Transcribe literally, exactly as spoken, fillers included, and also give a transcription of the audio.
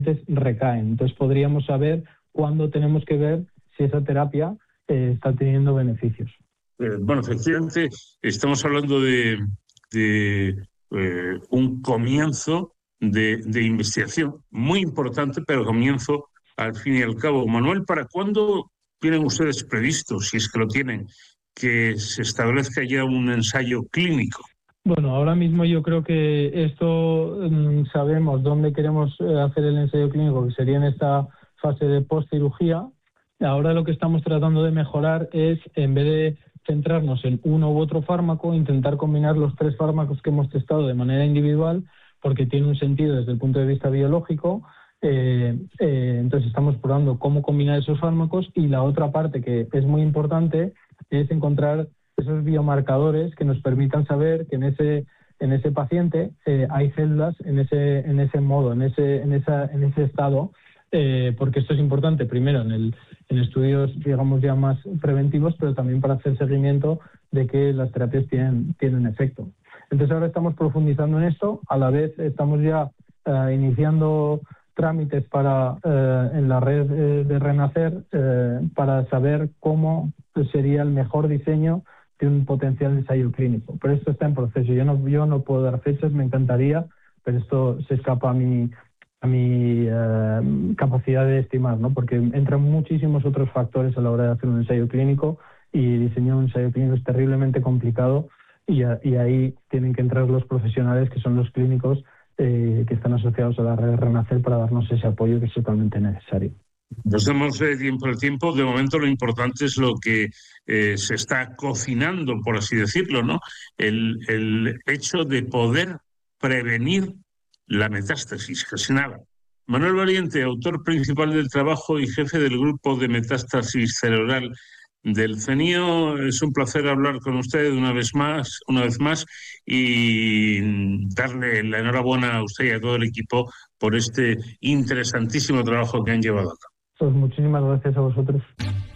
recaen. Entonces podríamos saber cuándo tenemos que ver si esa terapia eh, está teniendo beneficios. Eh, bueno, efectivamente, estamos hablando de, de eh, un comienzo de, de investigación muy importante, pero comienzo al fin y al cabo. Manuel, ¿para cuándo tienen ustedes previsto, si es que lo tienen, que se establezca ya un ensayo clínico? Bueno, ahora mismo yo creo que esto mmm, sabemos dónde queremos hacer el ensayo clínico, que sería en esta fase de postcirugía. Ahora lo que estamos tratando de mejorar es, en vez de centrarnos en uno u otro fármaco, intentar combinar los tres fármacos que hemos testado de manera individual, porque tiene un sentido desde el punto de vista biológico. Eh, eh, entonces estamos probando cómo combinar esos fármacos, y la otra parte que es muy importante es encontrar esos biomarcadores que nos permitan saber que en ese en ese paciente eh, hay células en ese en ese modo, en ese en esa en ese estado, eh, porque esto es importante primero en el en estudios, digamos, ya más preventivos, pero también para hacer seguimiento de que las terapias tienen tienen efecto. Entonces ahora estamos profundizando en esto, a la vez estamos ya eh, iniciando trámites para eh, en la red eh, de Renacer eh, para saber cómo sería el mejor diseño de un potencial ensayo clínico. Pero esto está en proceso. Yo no, yo no puedo dar fechas, me encantaría, pero esto se escapa a mi, a mi eh, capacidad de estimar, ¿no? Porque entran muchísimos otros factores a la hora de hacer un ensayo clínico, y diseñar un ensayo clínico es terriblemente complicado, y, a, y ahí tienen que entrar los profesionales, que son los clínicos eh, que están asociados a la red Renacer, para darnos ese apoyo que es totalmente necesario. Nos damos eh, tiempo al tiempo. De momento lo importante es lo que eh, se está cocinando, por así decirlo, ¿no? El, el hecho de poder prevenir la metástasis, casi nada. Manuel Valiente, autor principal del trabajo y jefe del grupo de metástasis cerebral del CENIO, es un placer hablar con usted una vez más, una vez más, y darle la enhorabuena a usted y a todo el equipo por este interesantísimo trabajo que han llevado a cabo. Pues muchísimas gracias a vosotros.